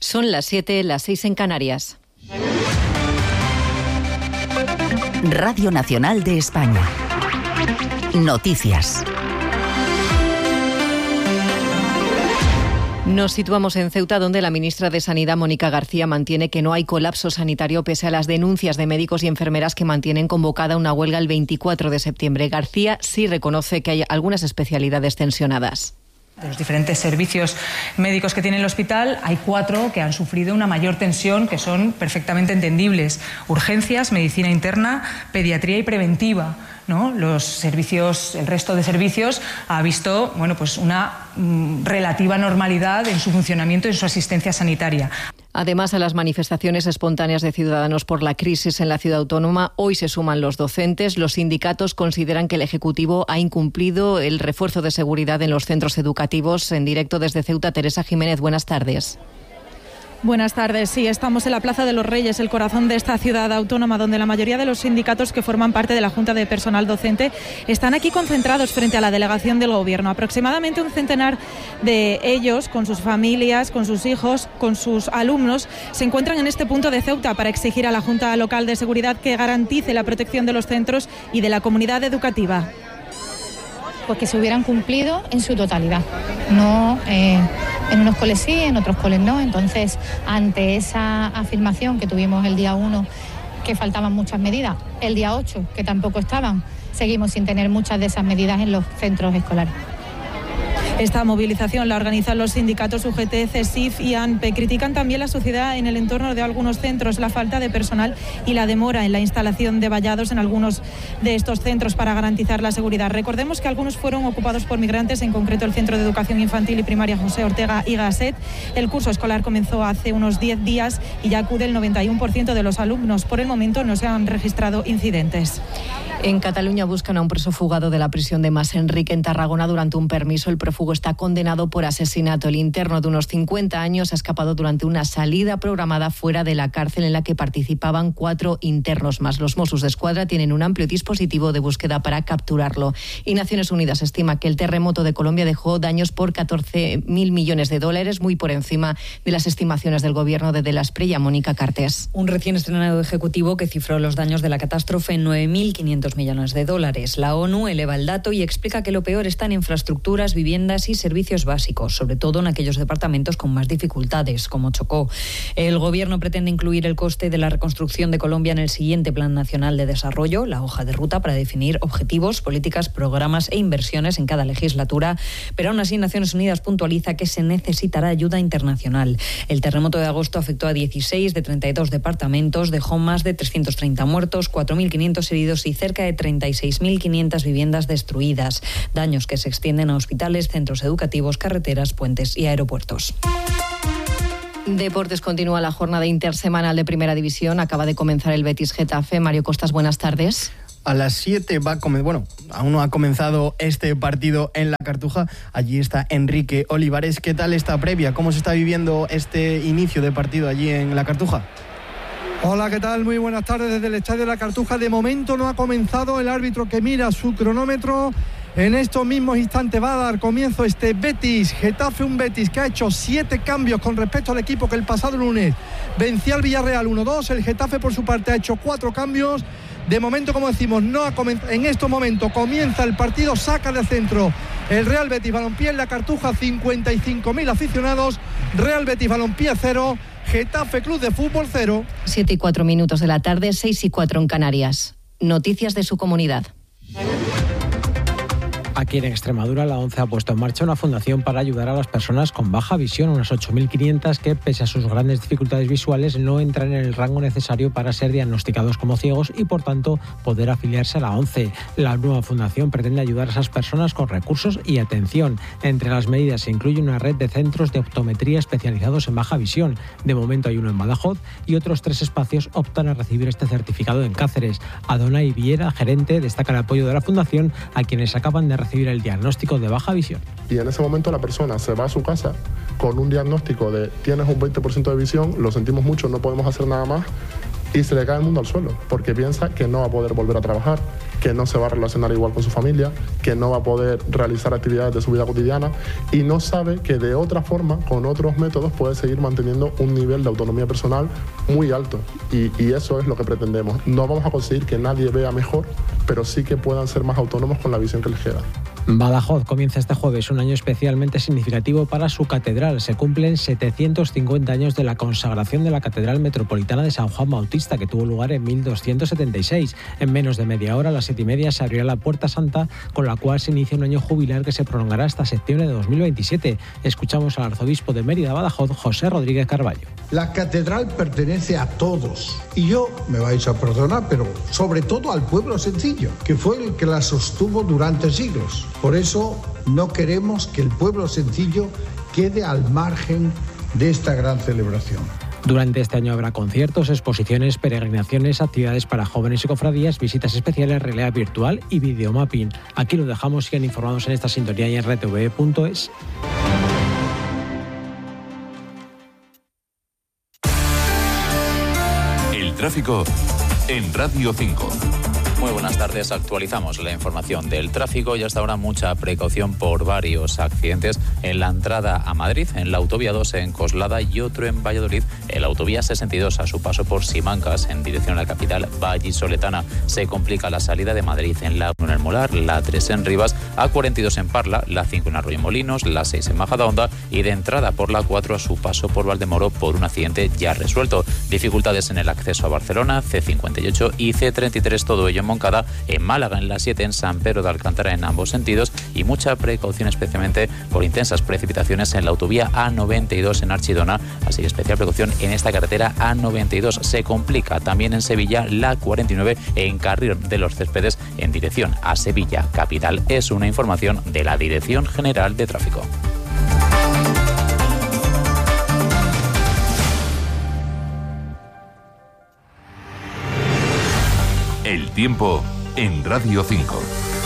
Son las 7, las 6 en Canarias. Radio Nacional de España. Noticias. Nos situamos en Ceuta, donde la ministra de Sanidad, Mónica García, mantiene que no hay colapso sanitario pese a las denuncias de médicos y enfermeras que mantienen convocada una huelga el 24 de septiembre. García sí reconoce que hay algunas especialidades tensionadas. De los diferentes servicios médicos que tiene el hospital, hay 4 que han sufrido una mayor tensión, que son perfectamente entendibles: urgencias, medicina interna, pediatría y preventiva, ¿no? Los servicios, el resto de servicios ha visto, pues una relativa normalidad en su funcionamiento y en su asistencia sanitaria. Además, a las manifestaciones espontáneas de ciudadanos por la crisis en la ciudad autónoma, hoy se suman los docentes. Los sindicatos consideran que el Ejecutivo ha incumplido el refuerzo de seguridad en los centros educativos. En directo desde Ceuta, Teresa Jiménez, buenas tardes. Buenas tardes. Sí, estamos en la Plaza de los Reyes, el corazón de esta ciudad autónoma, donde la mayoría de los sindicatos que forman parte de la Junta de Personal Docente están aquí concentrados frente a la delegación del Gobierno. Aproximadamente un centenar de ellos, con sus familias, con sus hijos, con sus alumnos, se encuentran en este punto de Ceuta para exigir a la Junta Local de Seguridad que garantice la protección de los centros y de la comunidad educativa. Pues que se hubieran cumplido en su totalidad, no en unos coles sí, en otros coles no. Entonces, ante esa afirmación que tuvimos el día 1, que faltaban muchas medidas, el día 8, que tampoco estaban, seguimos sin tener muchas de esas medidas en los centros escolares. Esta movilización la organizan los sindicatos UGT, CESIF y ANPE. Critican también la sociedad en el entorno de algunos centros, la falta de personal y la demora en la instalación de vallados en algunos de estos centros para garantizar la seguridad. Recordemos que algunos fueron ocupados por migrantes, en concreto el Centro de Educación Infantil y Primaria José Ortega y Gasset. El curso escolar comenzó hace unos 10 días y ya acude el 91% de los alumnos. Por el momento no se han registrado incidentes. En Cataluña buscan a un preso fugado de la prisión de Mas Enrique en Tarragona durante un permiso. El prófugo está condenado por asesinato. El interno de unos 50 años ha escapado durante una salida programada fuera de la cárcel en la que participaban 4 internos más. Los Mossos d'Esquadra tienen un amplio dispositivo de búsqueda para capturarlo. Y Naciones Unidas estima que el terremoto de Colombia dejó daños por 14.000 millones de dólares, muy por encima de las estimaciones del gobierno de la Espriella. Mónica Cartés. Un recién estrenado ejecutivo que cifró los daños de la catástrofe en 9.500 millones de dólares. La ONU eleva el dato y explica que lo peor está en infraestructuras, viviendas y servicios básicos, sobre todo en aquellos departamentos con más dificultades, como Chocó. El Gobierno pretende incluir el coste de la reconstrucción de Colombia en el siguiente Plan Nacional de Desarrollo, la hoja de ruta para definir objetivos, políticas, programas e inversiones en cada legislatura, pero aún así Naciones Unidas puntualiza que se necesitará ayuda internacional. El terremoto de agosto afectó a 16 de 32 departamentos, dejó más de 330 muertos, 4.500 heridos y cerca de 36.500 viviendas destruidas. Daños que se extienden a hospitales, centros educativos, carreteras, puentes y aeropuertos. Deportes, continúa la jornada intersemanal de Primera División. Acaba de comenzar el Betis-Getafe. Mario Costas, buenas tardes. A las 7 aún no ha comenzado este partido en la Cartuja. Allí está Enrique Olivares. ¿Qué tal esta previa? ¿Cómo se está viviendo este inicio de partido allí en la Cartuja? Hola, ¿qué tal? Muy buenas tardes desde el Estadio de la Cartuja. De momento no ha comenzado. El árbitro que mira su cronómetro. En estos mismos instantes va a dar comienzo este Betis-Getafe, un Betis que ha hecho 7 cambios con respecto al equipo que el pasado lunes vencía al Villarreal 1-2. El Getafe, por su parte, ha hecho 4 cambios. De momento, como decimos, no ha en estos momentos comienza el partido, saca de centro el Real Betis Balompié en la Cartuja, 55.000 aficionados. Real Betis Balompié 0, Getafe Club de Fútbol 0. 7:04 de la tarde, 6:04 en Canarias. Noticias de su comunidad. Aquí en Extremadura, la ONCE ha puesto en marcha una fundación para ayudar a las personas con baja visión, unas 8.500 que, pese a sus grandes dificultades visuales, no entran en el rango necesario para ser diagnosticados como ciegos y, por tanto, poder afiliarse a la ONCE. La nueva fundación pretende ayudar a esas personas con recursos y atención. Entre las medidas se incluye una red de centros de optometría especializados en baja visión. De momento hay uno en Badajoz y otros 3 espacios optan a recibir este certificado en Cáceres. Adonai Viera, gerente, destaca el apoyo de la fundación a quienes acaban de recibir el diagnóstico de baja visión. Y en ese momento la persona se va a su casa con un diagnóstico de tienes un 20% de visión, lo sentimos mucho, no podemos hacer nada más, y se le cae el mundo al suelo, porque piensa que no va a poder volver a trabajar, que no se va a relacionar igual con su familia, que no va a poder realizar actividades de su vida cotidiana y no sabe que de otra forma, con otros métodos, puede seguir manteniendo un nivel de autonomía personal muy alto. Y eso es lo que pretendemos. No vamos a conseguir que nadie vea mejor, pero sí que puedan ser más autónomos con la visión que les queda. Badajoz comienza este jueves un año especialmente significativo para su catedral. Se cumplen 750 años de la consagración de la Catedral Metropolitana de San Juan Bautista, que tuvo lugar en 1276. En menos de media hora, a las 7:30, se abrirá la Puerta Santa, con la cual se inicia un año jubilar que se prolongará hasta septiembre de 2027. Escuchamos al arzobispo de Mérida, Badajoz, José Rodríguez Carballo. La catedral pertenece a todos. Y yo, me vais a perdonar, pero sobre todo al pueblo sencillo, que fue el que la sostuvo durante siglos. Por eso no queremos que el pueblo sencillo quede al margen de esta gran celebración. Durante este año habrá conciertos, exposiciones, peregrinaciones, actividades para jóvenes y cofradías, visitas especiales, realidad virtual y videomapping. Aquí lo dejamos, sigan informados en esta sintonía y en rtv.es. El tráfico en Radio 5. Muy buenas tardes, actualizamos la información del tráfico y hasta ahora mucha precaución por varios accidentes en la entrada a Madrid, en la autovía 2 en Coslada y otro en Valladolid, en la autovía 62 a su paso por Simancas en dirección a la capital vallisoletana. Se complica la salida de Madrid en la 1 en el Molar, la 3 en Rivas, A42 en Parla, la 5 en Arroyomolinos, la 6 en Majadahonda y de entrada por la 4 a su paso por Valdemoro por un accidente ya resuelto. Dificultades en el acceso a Barcelona, C58 y C33, todo ello en Moncada, en Málaga en la 7, en San Pedro de Alcántara en ambos sentidos y mucha precaución especialmente por intensas precipitaciones en la autovía A92 en Archidona, así que especial precaución en esta carretera A92. Se complica también en Sevilla la 49 en Carril de los Céspedes en dirección a Sevilla capital. Es una información de la Dirección General de Tráfico. El tiempo en Radio 5.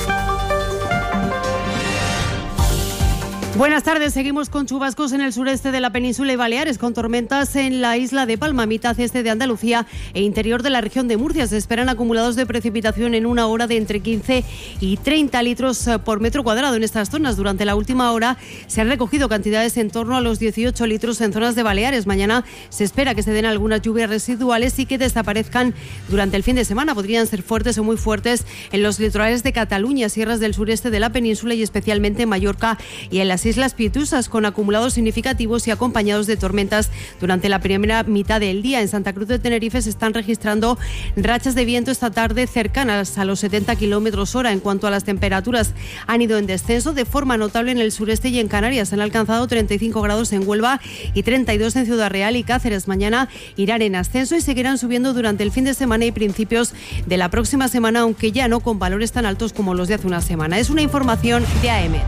Buenas tardes, seguimos con chubascos en el sureste de la península y Baleares, con tormentas en la isla de Palma, mitad este de Andalucía e interior de la región de Murcia. Se esperan acumulados de precipitación en una hora de entre 15 y 30 litros por metro cuadrado en estas zonas. Durante la última hora se han recogido cantidades en torno a los 18 litros en zonas de Baleares. Mañana se espera que se den algunas lluvias residuales y que desaparezcan durante el fin de semana. Podrían ser fuertes o muy fuertes en los litorales de Cataluña, sierras del sureste de la península y especialmente en Mallorca y en las Islas Pietusas, con acumulados significativos y acompañados de tormentas durante la primera mitad del día. En Santa Cruz de Tenerife se están registrando rachas de viento esta tarde cercanas a los 70 kilómetros hora. En cuanto a las temperaturas, han ido en descenso de forma notable en el sureste y en Canarias. Han alcanzado 35 grados en Huelva y 32 en Ciudad Real y Cáceres. Mañana irán en ascenso y seguirán subiendo durante el fin de semana y principios de la próxima semana, aunque ya no con valores tan altos como los de hace una semana. Es una información de AEMET.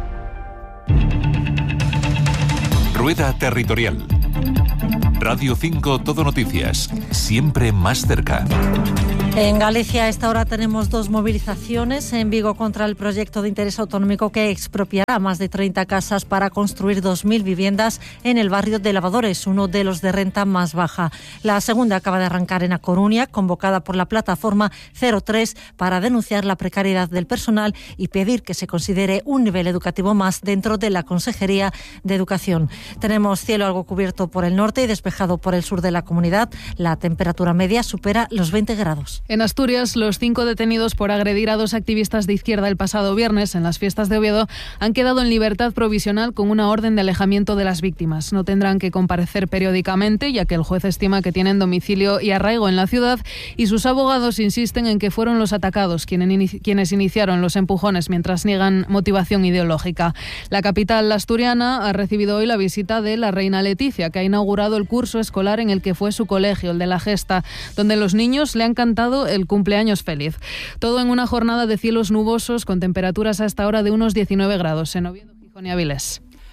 Rueda Territorial. Radio 5 Todo Noticias, siempre más cerca. En Galicia a esta hora tenemos 2 movilizaciones en Vigo contra el proyecto de interés autonómico que expropiará más de 30 casas para construir 2.000 viviendas en el barrio de Lavadores, uno de los de renta más baja. La segunda acaba de arrancar en A Coruña, convocada por la plataforma 03 para denunciar la precariedad del personal y pedir que se considere un nivel educativo más dentro de la Consejería de Educación. Tenemos cielo algo cubierto por el norte y despejado por el sur de la comunidad. La temperatura media supera los 20 grados. En Asturias, los 5 detenidos por agredir a 2 activistas de izquierda el pasado viernes en las fiestas de Oviedo han quedado en libertad provisional con una orden de alejamiento de las víctimas. No tendrán que comparecer periódicamente, ya que el juez estima que tienen domicilio y arraigo en la ciudad, y sus abogados insisten en que fueron los atacados quienes iniciaron los empujones, mientras niegan motivación ideológica. La capital asturiana ha recibido hoy la visita de la reina Leticia, que ha inaugurado el curso escolar en el que fue su colegio, el de La Gesta, donde los niños le han cantado el cumpleaños feliz. Todo en una jornada de cielos nubosos con temperaturas a esta hora de unos 19 grados en Oviedo, Gijón y Avilés.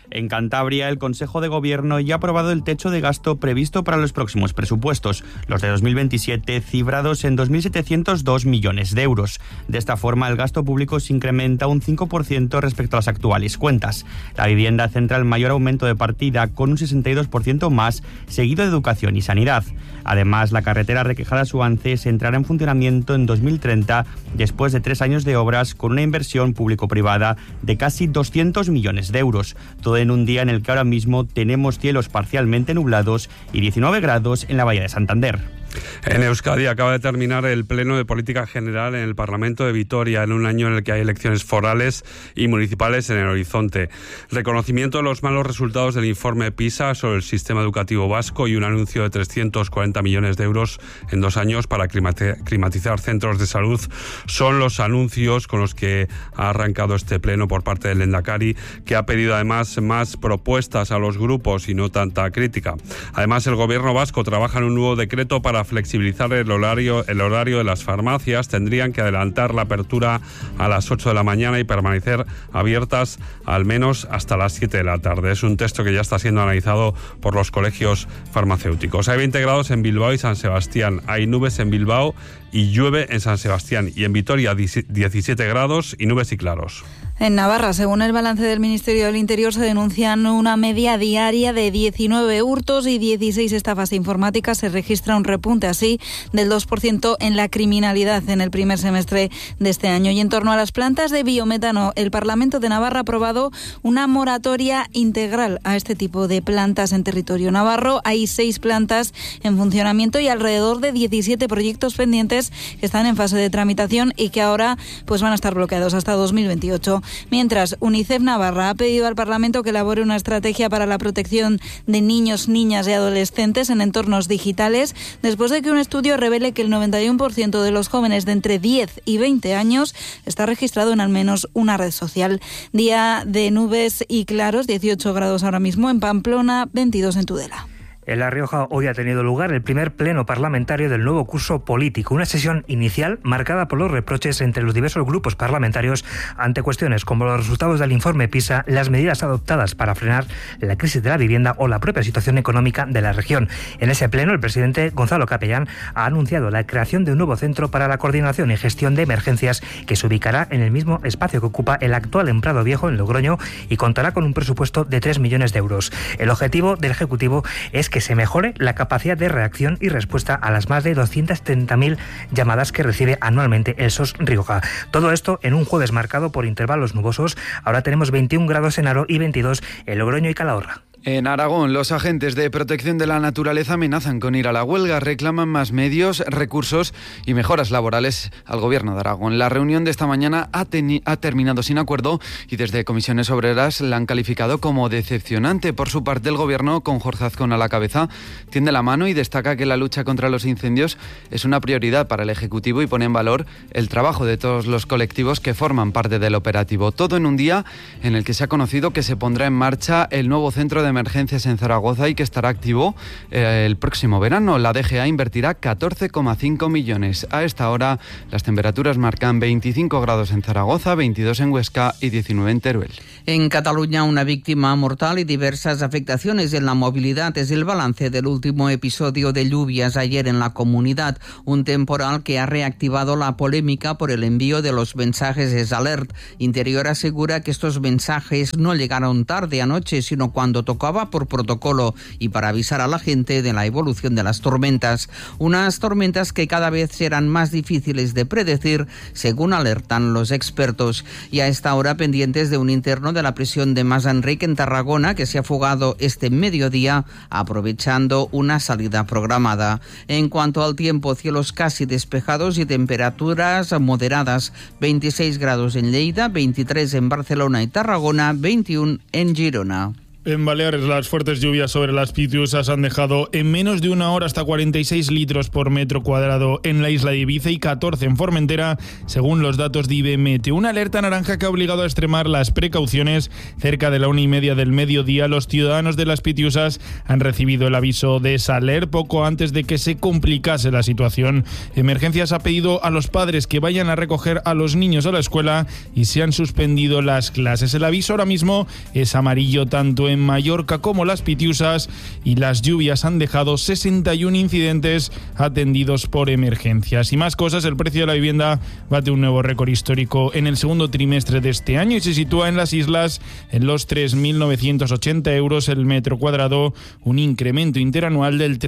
En Cantabria, el Consejo de Gobierno ya ha aprobado el techo de gasto previsto para los próximos presupuestos, los de 2027, cifrados en 2.702 millones de euros. De esta forma, el gasto público se incrementa un 5% respecto a las actuales cuentas. La vivienda centra el mayor aumento de partida, con un 62% más, seguido de educación y sanidad. Además, la carretera Requejada-Suances entrará en funcionamiento en 2030, después de 3 años de obras, con una inversión público-privada de casi 200 millones de euros. Todo en un día en el que ahora mismo tenemos cielos parcialmente nublados y 19 grados en la Bahía de Santander. En Euskadi acaba de terminar el Pleno de Política General en el Parlamento de Vitoria, en un año en el que hay elecciones forales y municipales en el horizonte. Reconocimiento de los malos resultados del informe PISA sobre el sistema educativo vasco y un anuncio de 340 millones de euros en 2 años para climatizar centros de salud son los anuncios con los que ha arrancado este Pleno por parte del Lehendakari, que ha pedido además más propuestas a los grupos y no tanta crítica. Además, el Gobierno vasco trabaja en un nuevo decreto para flexibilizar el horario de las farmacias. Tendrían que adelantar la apertura a las 8 de la mañana y permanecer abiertas al menos hasta las 7 de la tarde. Es un texto que ya está siendo analizado por los colegios farmacéuticos. Hay 20 grados en Bilbao y San Sebastián. Hay nubes en Bilbao y llueve en San Sebastián. Y en Vitoria 17 grados y nubes y claros. En Navarra, según el balance del Ministerio del Interior, se denuncian una media diaria de 19 hurtos y 16 estafas informáticas. Se registra un repunte así del 2% en la criminalidad en el primer semestre de este año. Y en torno a las plantas de biometano, el Parlamento de Navarra ha aprobado una moratoria integral a este tipo de plantas en territorio navarro. Hay 6 plantas en funcionamiento y alrededor de 17 proyectos pendientes que están en fase de tramitación y que ahora pues van a estar bloqueados hasta 2028. Mientras, UNICEF Navarra ha pedido al Parlamento que elabore una estrategia para la protección de niños, niñas y adolescentes en entornos digitales, después de que un estudio revele que el 91% de los jóvenes de entre 10 y 20 años está registrado en al menos una red social. Día de nubes y claros, 18 grados ahora mismo en Pamplona, 22 en Tudela. En La Rioja hoy ha tenido lugar el primer pleno parlamentario del nuevo curso político, una sesión inicial marcada por los reproches entre los diversos grupos parlamentarios ante cuestiones como los resultados del informe PISA, las medidas adoptadas para frenar la crisis de la vivienda o la propia situación económica de la región. En ese pleno, el presidente Gonzalo Capellán ha anunciado la creación de un nuevo centro para la coordinación y gestión de emergencias que se ubicará en el mismo espacio que ocupa el actual en Prado Viejo, en Logroño, y contará con un presupuesto de 3 millones de euros. El objetivo del Ejecutivo es que se mejore la capacidad de reacción y respuesta a las más de 230.000 llamadas que recibe anualmente el SOS Rioja. Todo esto en un jueves marcado por intervalos nubosos. Ahora tenemos 21 grados en Haro y 22 en Logroño y Calahorra. En Aragón, los agentes de protección de la naturaleza amenazan con ir a la huelga, reclaman más medios, recursos y mejoras laborales al Gobierno de Aragón. La reunión de esta mañana ha terminado sin acuerdo y desde Comisiones Obreras la han calificado como decepcionante. Por su parte, el Gobierno, con Jorge Azcón a la cabeza, tiende la mano y destaca que la lucha contra los incendios es una prioridad para el Ejecutivo y pone en valor el trabajo de todos los colectivos que forman parte del operativo. Todo en un día en el que se ha conocido que se pondrá en marcha el nuevo centro de emergencias en Zaragoza y que estará activo el próximo verano. La DGA invertirá 14,5 millones. A esta hora las temperaturas marcan 25 grados en Zaragoza, 22 en Huesca y 19 en Teruel. En Cataluña, una víctima mortal y diversas afectaciones en la movilidad es el balance del último episodio de lluvias ayer en la comunidad, un temporal que ha reactivado la polémica por el envío de los mensajes S-Alert. Interior asegura que estos mensajes no llegaron tarde anoche, sino cuando tocaba por protocolo y para avisar a la gente de la evolución de las tormentas. Unas tormentas que cada vez serán más difíciles de predecir, según alertan los expertos. Y a esta hora pendientes de un interno de la prisión de Mas Enric en Tarragona que se ha fugado este mediodía aprovechando una salida programada. En cuanto al tiempo, cielos casi despejados y temperaturas moderadas. 26 grados en Lleida, 23 en Barcelona y Tarragona, 21 en Girona. En Baleares, las fuertes lluvias sobre las Pitiusas han dejado en menos de una hora hasta 46 litros por metro cuadrado en la isla de Ibiza y 14 en Formentera, según los datos de IBMET. Una alerta naranja que ha obligado a extremar las precauciones. Cerca de la 1:30 del mediodía, los ciudadanos de las Pitiusas han recibido el aviso de Saler poco antes de que se complicase la situación. Emergencias ha pedido a los padres que vayan a recoger a los niños a la escuela y se han suspendido las clases. El aviso ahora mismo es amarillo tanto en Mallorca como las Pitiusas y las lluvias han dejado 61 incidentes atendidos por emergencias. Y más cosas, el precio de la vivienda bate un nuevo récord histórico en el segundo trimestre de este año y se sitúa en las islas en los 3.980 euros el metro cuadrado, un incremento interanual del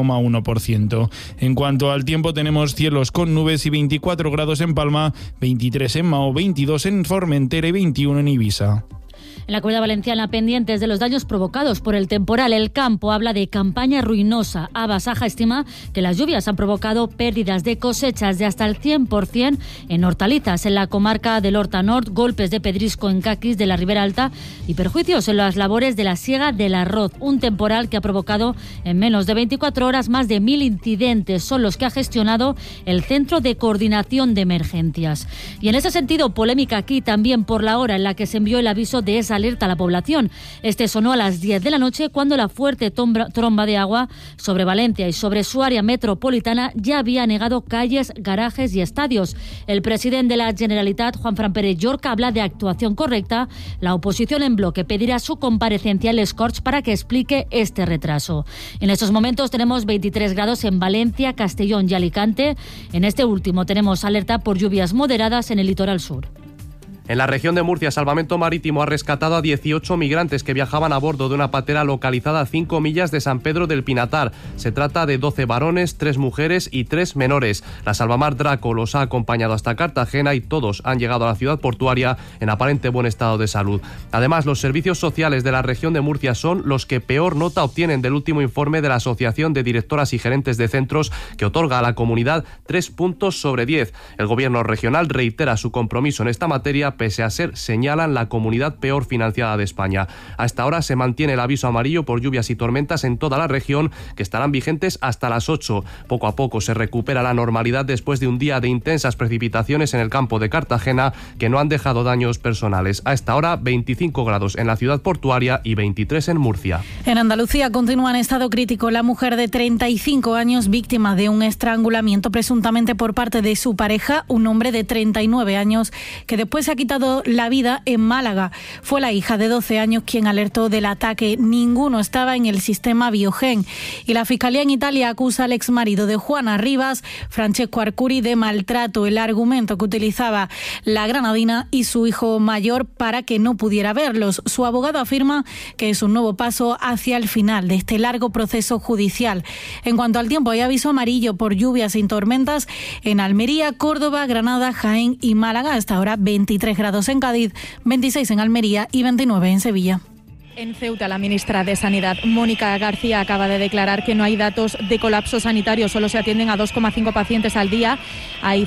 13,1%. En cuanto al tiempo, tenemos cielos con nubes y 24 grados en Palma, 23 en Mao, 22 en Formentera y 21 en Ibiza. En la Comunidad Valenciana, pendientes de los daños provocados por el temporal, El Campo habla de campaña ruinosa. Abasaja estima que las lluvias han provocado pérdidas de cosechas de hasta el 100% en hortalizas en la comarca del Horta Nord, golpes de pedrisco en caquis de la Ribera Alta y perjuicios en las labores de la siega del arroz. Un temporal que ha provocado en menos de 24 horas más de 1.000 incidentes. Son los que ha gestionado el Centro de Coordinación de Emergencias. Y en ese sentido, polémica aquí también por la hora en la que se envió el aviso de esa alerta a la población. Este sonó a las 10 de la noche cuando la fuerte tromba de agua sobre Valencia y sobre su área metropolitana ya había anegado calles, garajes y estadios. El presidente de la Generalitat, Juanfran Pérez Llorca, habla de actuación correcta. La oposición en bloque pedirá su comparecencia en les Corts para que explique este retraso. En estos momentos tenemos 23 grados en Valencia, Castellón y Alicante. En este último tenemos alerta por lluvias moderadas en el litoral sur. En la región de Murcia, Salvamento Marítimo ha rescatado a 18 migrantes que viajaban a bordo de una patera localizada a 5 millas de San Pedro del Pinatar. Se trata de 12 varones, 3 mujeres y 3 menores. La Salvamar Draco los ha acompañado hasta Cartagena y todos han llegado a la ciudad portuaria en aparente buen estado de salud. Además, los servicios sociales de la región de Murcia son los que peor nota obtienen del último informe de la Asociación de Directoras y Gerentes de Centros, que otorga a la comunidad 3 puntos sobre 10. El gobierno regional reitera su compromiso en esta materia, pese a ser, señalan, la comunidad peor financiada de España. A esta hora se mantiene el aviso amarillo por lluvias y tormentas en toda la región, que estarán vigentes hasta las 8. Poco a poco se recupera la normalidad después de un día de intensas precipitaciones en el campo de Cartagena que no han dejado daños personales. A esta hora, 25 grados en la ciudad portuaria y 23 en Murcia. En Andalucía continúa en estado crítico la mujer de 35 años víctima de un estrangulamiento presuntamente por parte de su pareja, un hombre de 39 años que después se ha quitado la vida en Málaga. Fue la hija de 12 años quien alertó del ataque. Ninguno estaba en el sistema Biogen. Y la Fiscalía en Italia acusa al exmarido de Juana Rivas, Francesco Arcuri, de maltrato. El argumento que utilizaba la granadina y su hijo mayor para que no pudiera verlos. Su abogado afirma que es un nuevo paso hacia el final de este largo proceso judicial. En cuanto al tiempo, hay aviso amarillo por lluvias y tormentas en Almería, Córdoba, Granada, Jaén y Málaga. Hasta ahora 23 grados en Cádiz, 26 en Almería y 29 en Sevilla. En Ceuta, la ministra de Sanidad, Mónica García, acaba de declarar que no hay datos de colapso sanitario, solo se atienden a 2,5 pacientes al día. Hay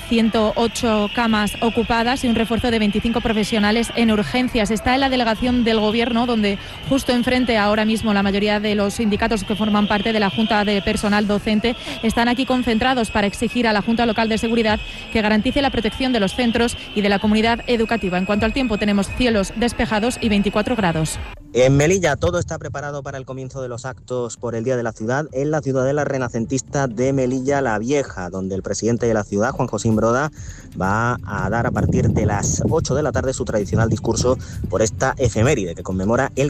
108 camas ocupadas y un refuerzo de 25 profesionales en urgencias. Está en la delegación del Gobierno, donde justo enfrente ahora mismo la mayoría de los sindicatos que forman parte de la Junta de Personal Docente están aquí concentrados para exigir a la Junta Local de Seguridad que garantice la protección de los centros y de la comunidad educativa. En cuanto al tiempo, tenemos cielos despejados y 24 grados. En Melilla todo está preparado para el comienzo de los actos por el Día de la Ciudad en la ciudadela renacentista de Melilla la Vieja, donde el presidente de la ciudad, Juan José Imbroda, va a dar a partir de las 8 de la tarde su tradicional discurso por esta efeméride que conmemora el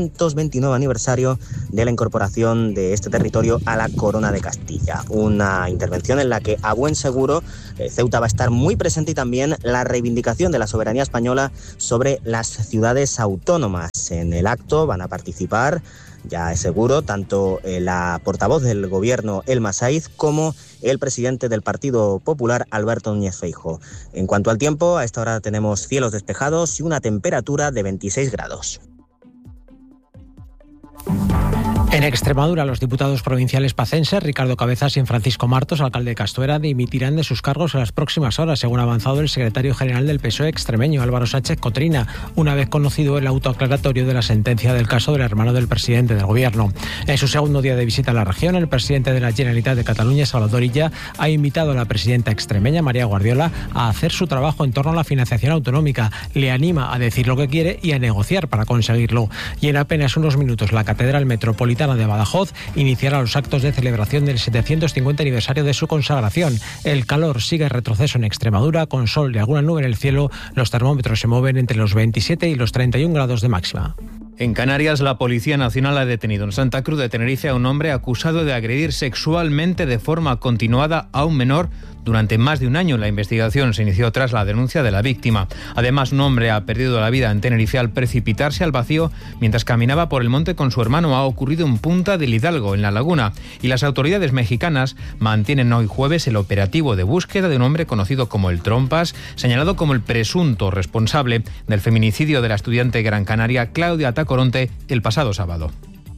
529 aniversario de la incorporación de este territorio a la Corona de Castilla. Una intervención en la que, a buen seguro, Ceuta va a estar muy presente y también la reivindicación de la soberanía española sobre las ciudades autónomas. En el acto van a participar, ya es seguro, tanto la portavoz del gobierno, Elma Saiz, como el presidente del Partido Popular, Alberto Núñez Feijóo. En cuanto al tiempo, a esta hora tenemos cielos despejados y una temperatura de 26 grados. En Extremadura, los diputados provinciales pacenses Ricardo Cabezas y Francisco Martos, alcalde de Castuera, dimitirán de sus cargos en las próximas horas, según ha avanzado el secretario general del PSOE extremeño, Álvaro Sánchez Cotrina, una vez conocido el autoaclaratorio de la sentencia del caso del hermano del presidente del gobierno. En su segundo día de visita a la región, el presidente de la Generalitat de Cataluña, Salvador Illa, ha invitado a la presidenta extremeña, María Guardiola, a hacer su trabajo en torno a la financiación autonómica. Le anima a decir lo que quiere y a negociar para conseguirlo. Y en apenas unos minutos, la Catedral Metropolitana de Badajoz iniciará los actos de celebración del 750 aniversario de su consagración. El calor sigue en retroceso en Extremadura, con sol y alguna nube en el cielo. Los termómetros se mueven entre los 27 y los 31 grados de máxima. En Canarias, la Policía Nacional ha detenido en Santa Cruz de Tenerife a un hombre acusado de agredir sexualmente de forma continuada a un menor durante más de un año. La investigación se inició tras la denuncia de la víctima. Además, un hombre ha perdido la vida en Tenerife al precipitarse al vacío mientras caminaba por el monte con su hermano. Ha ocurrido en Punta del Hidalgo, en La Laguna. Y las autoridades mexicanas mantienen hoy jueves el operativo de búsqueda de un hombre conocido como el Trompas, señalado como el presunto responsable del feminicidio de la estudiante gran canaria Claudia Tacoronte el pasado sábado.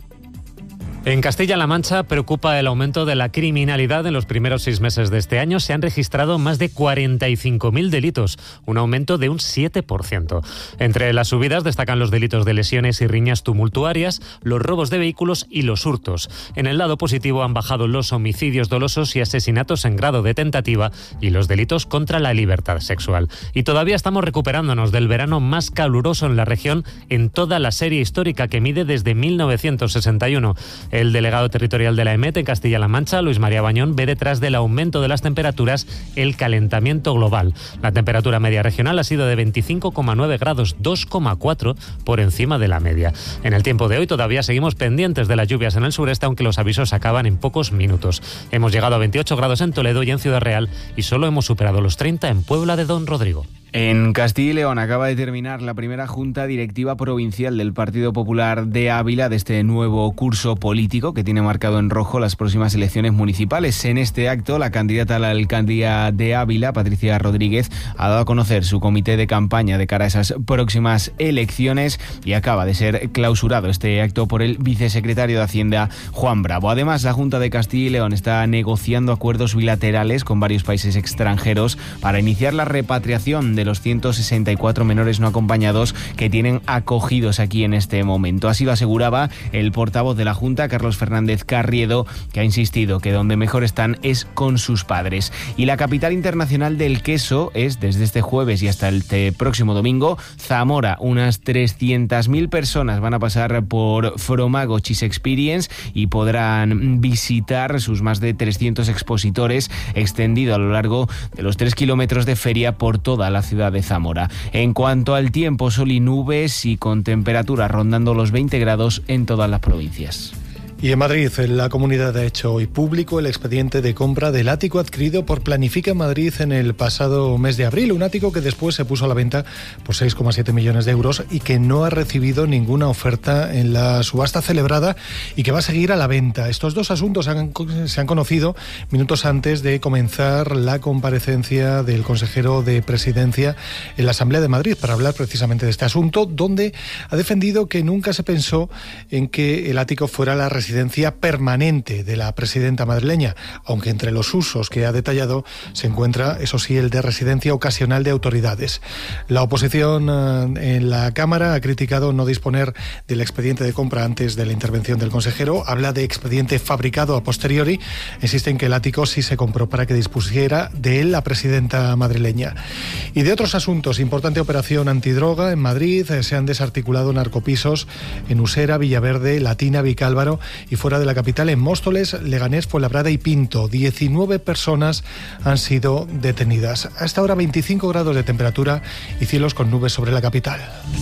En Castilla-La Mancha preocupa el aumento de la criminalidad. En los primeros 6 meses de este año se han registrado más de 45.000 delitos, un aumento de un 7%. Entre las subidas destacan los delitos de lesiones y riñas tumultuarias, los robos de vehículos y los hurtos. En el lado positivo han bajado los homicidios dolosos y asesinatos en grado de tentativa y los delitos contra la libertad sexual. Y todavía estamos recuperándonos del verano más caluroso en la región en toda la serie histórica que mide desde 1961. El delegado territorial de la EMET en Castilla-La Mancha, Luis María Bañón, ve detrás del aumento de las temperaturas el calentamiento global. La temperatura media regional ha sido de 25,9 grados, 2,4 por encima de la media. En el tiempo de hoy todavía seguimos pendientes de las lluvias en el sureste, aunque los avisos acaban en pocos minutos. Hemos llegado a 28 grados en Toledo y en Ciudad Real y solo hemos superado los 30 en Puebla de Don Rodrigo. En Castilla y León acaba de terminar la primera junta directiva provincial del Partido Popular de Ávila de este nuevo curso político que tiene marcado en rojo las próximas elecciones municipales. En este acto, la candidata a la alcaldía de Ávila, Patricia Rodríguez, ha dado a conocer su comité de campaña de cara a esas próximas elecciones y acaba de ser clausurado este acto por el vicesecretario de Hacienda, Juan Bravo. Además, la Junta de Castilla y León está negociando acuerdos bilaterales con varios países extranjeros para iniciar la repatriación de los 164 menores no acompañados que tienen acogidos aquí en este momento. Así lo aseguraba el portavoz de la Junta, Carlos Fernández Carriedo, que ha insistido que donde mejor están es con sus padres. Y la capital internacional del queso es, desde este jueves y hasta el próximo domingo, Zamora. Unas 300.000 personas van a pasar por Fromago Cheese Experience y podrán visitar sus más de 300 expositores extendido a lo largo de los 3 kilómetros de feria por toda la ciudad de Zamora. En cuanto al tiempo, sol y nubes y con temperaturas rondando los 20 grados en todas las provincias. Y en Madrid, la comunidad ha hecho hoy público el expediente de compra del ático adquirido por Planifica Madrid en el pasado mes de abril. Un ático que después se puso a la venta por 6,7 millones de euros y que no ha recibido ninguna oferta en la subasta celebrada y que va a seguir a la venta. Estos dos asuntos se han conocido minutos antes de comenzar la comparecencia del consejero de Presidencia en la Asamblea de Madrid para hablar precisamente de este asunto, donde ha defendido que nunca se pensó en que el ático fuera la residencia permanente de la presidenta madrileña, aunque entre los usos que ha detallado se encuentra, eso sí, el de residencia ocasional de autoridades. La oposición en la Cámara ha criticado no disponer del expediente de compra antes de la intervención del consejero, habla de expediente fabricado a posteriori, insiste en que el ático sí se compró para que dispusiera de él la presidenta madrileña. Y de otros asuntos, importante operación antidroga en Madrid, se han desarticulado narcopisos en Usera, Villaverde, Latina, Vicálvaro y fuera de la capital en Móstoles, Leganés, Fuenlabrada y Pinto. 19 personas han sido detenidas. Hasta ahora 25 grados de temperatura y cielos con nubes sobre la capital.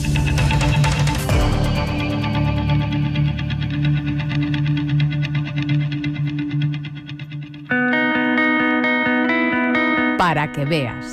Para que veas.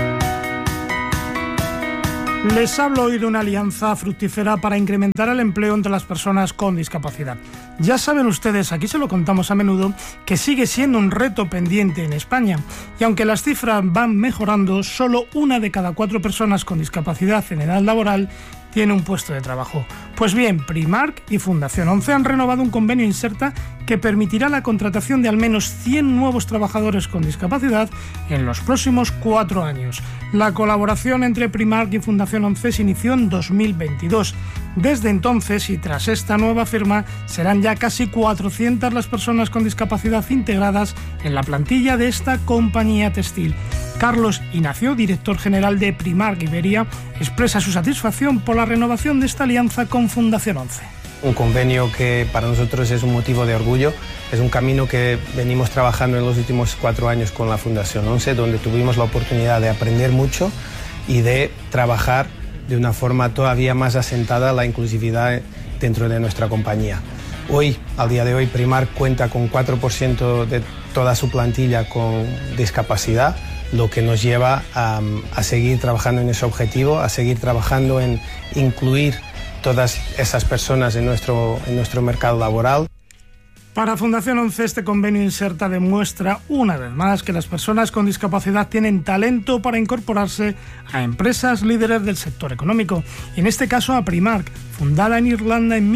Les hablo hoy de una alianza fructífera para incrementar el empleo entre las personas con discapacidad. Ya saben ustedes, aquí se lo contamos a menudo, que sigue siendo un reto pendiente en España. Y aunque las cifras van mejorando, solo 1 de cada 4 personas con discapacidad en edad laboral tiene un puesto de trabajo. Pues bien, Primark y Fundación 11 han renovado un convenio Inserta que permitirá la contratación de al menos 100 nuevos trabajadores con discapacidad en los próximos 4 años. La colaboración entre Primark y Fundación 11 se inició en 2022. Desde entonces y tras esta nueva firma, serán ya casi 400 las personas con discapacidad integradas en la plantilla de esta compañía textil. Carlos Ignacio, director general de Primark Iberia, expresa su satisfacción por la renovación de esta alianza con Fundación 11. Un convenio que para nosotros es un motivo de orgullo, es un camino que venimos trabajando en los últimos 4 años con la Fundación 11, donde tuvimos la oportunidad de aprender mucho y de trabajar de una forma todavía más asentada la inclusividad dentro de nuestra compañía. Hoy, al día de hoy, Primark cuenta con 4% de toda su plantilla con discapacidad, lo que nos lleva a seguir trabajando en ese objetivo, a seguir trabajando en incluir todas esas personas en nuestro mercado laboral. Para Fundación 11, este convenio Inserta demuestra una vez más que las personas con discapacidad tienen talento para incorporarse a empresas líderes del sector económico, y en este caso a Primark, fundada en Irlanda en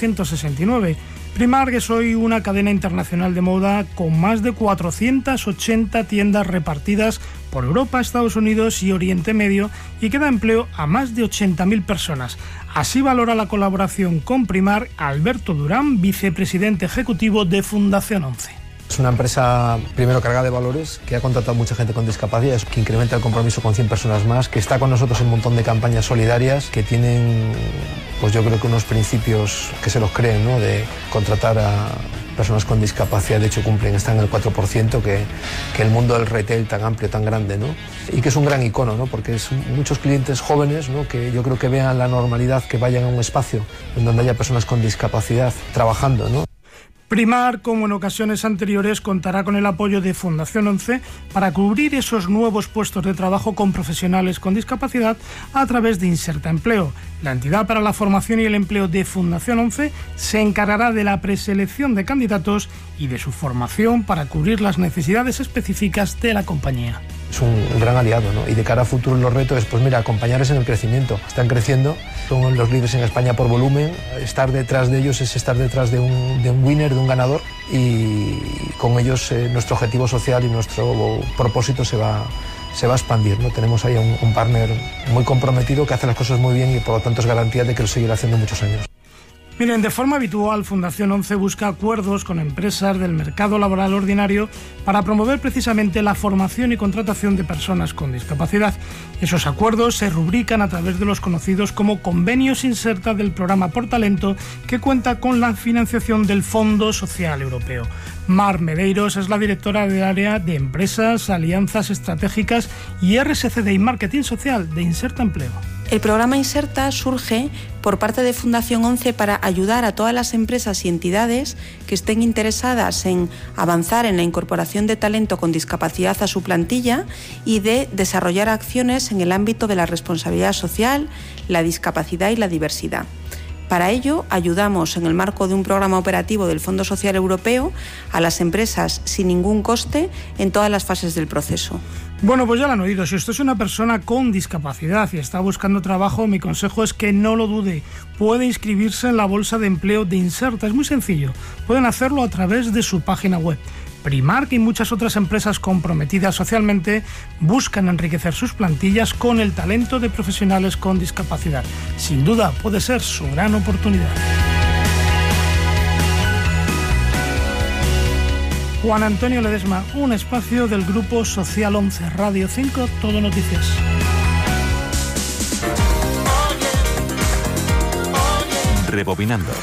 1969. Primark es hoy una cadena internacional de moda con más de 480 tiendas repartidas por Europa, Estados Unidos y Oriente Medio, y que da empleo a más de 80.000 personas. Así valora la colaboración con Primark Alberto Durán, vicepresidente ejecutivo de Fundación 11. Es una empresa, primero, cargada de valores, que ha contratado mucha gente con discapacidad, que incrementa el compromiso con 100 personas más, que está con nosotros en un montón de campañas solidarias, que tienen, pues yo creo que unos principios que se los creen, ¿no?, de contratar a personas con discapacidad. De hecho están en el 4%, que el mundo del retail tan amplio, tan grande, ¿no? Y que es un gran icono, ¿no?, porque es muchos clientes jóvenes, ¿no?, que yo creo que vean la normalidad, que vayan a un espacio en donde haya personas con discapacidad trabajando, ¿no? Primark, como en ocasiones anteriores, contará con el apoyo de Fundación 11 para cubrir esos nuevos puestos de trabajo con profesionales con discapacidad a través de Inserta Empleo. La entidad para la formación y el empleo de Fundación 11 se encargará de la preselección de candidatos y de su formación para cubrir las necesidades específicas de la compañía. Es un gran aliado, ¿no? Y de cara a futuro los retos es, pues mira, acompañarles en el crecimiento. Están creciendo, son los líderes en España por volumen. Estar detrás de ellos es estar detrás de un winner, de un ganador, y con ellos nuestro objetivo social y nuestro propósito se va a expandir, ¿no? Tenemos ahí un partner muy comprometido que hace las cosas muy bien y por lo tanto es garantía de que lo seguirá haciendo muchos años. Miren, de forma habitual, Fundación 11 busca acuerdos con empresas del mercado laboral ordinario para promover precisamente la formación y contratación de personas con discapacidad. Esos acuerdos se rubrican a través de los conocidos como convenios Inserta del programa Por Talento, que cuenta con la financiación del Fondo Social Europeo. Mar Medeiros es la directora del área de Empresas, Alianzas Estratégicas y RSCD y Marketing Social de Inserta Empleo. El programa Inserta surge por parte de Fundación 11 para ayudar a todas las empresas y entidades que estén interesadas en avanzar en la incorporación de talento con discapacidad a su plantilla y de desarrollar acciones en el ámbito de la responsabilidad social, la discapacidad y la diversidad. Para ello, ayudamos en el marco de un programa operativo del Fondo Social Europeo a las empresas sin ningún coste en todas las fases del proceso. Bueno, pues ya lo han oído. Si usted es una persona con discapacidad y está buscando trabajo, mi consejo es que no lo dude. Puede inscribirse en la bolsa de empleo de Inserta. Es muy sencillo. Pueden hacerlo a través de su página web. Primark y muchas otras empresas comprometidas socialmente buscan enriquecer sus plantillas con el talento de profesionales con discapacidad. Sin duda, puede ser su gran oportunidad. Juan Antonio Ledesma, un espacio del Grupo Social 11, Radio 5, Todo Noticias. Rebobinando.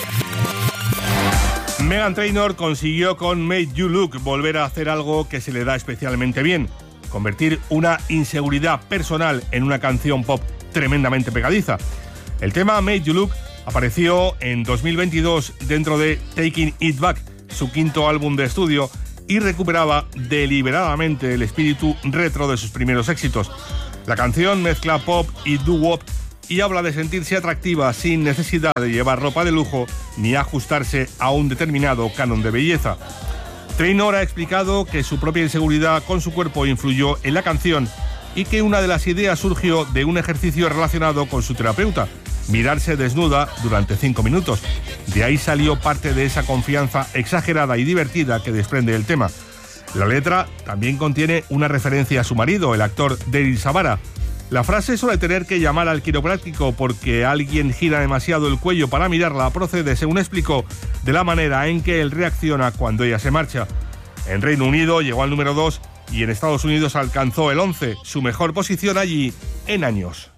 Meghan Trainor consiguió con Made You Look volver a hacer algo que se le da especialmente bien: convertir una inseguridad personal en una canción pop tremendamente pegadiza. El tema Made You Look apareció en 2022 dentro de Taking It Back, su quinto álbum de estudio, y recuperaba deliberadamente el espíritu retro de sus primeros éxitos. La canción mezcla pop y doo-wop y habla de sentirse atractiva sin necesidad de llevar ropa de lujo ni ajustarse a un determinado canon de belleza. Trainor ha explicado que su propia inseguridad con su cuerpo influyó en la canción y que una de las ideas surgió de un ejercicio relacionado con su terapeuta. mirarse desnuda durante 5 minutos. De ahí salió parte de esa confianza exagerada y divertida que desprende el tema. La letra también contiene una referencia a su marido, el actor Daryl Sabara. La frase suele tener que llamar al quiropráctico porque alguien gira demasiado el cuello para mirarla, procede, según explicó, de la manera en que él reacciona cuando ella se marcha. En Reino Unido llegó al número 2 y en Estados Unidos alcanzó el 11, su mejor posición allí en años.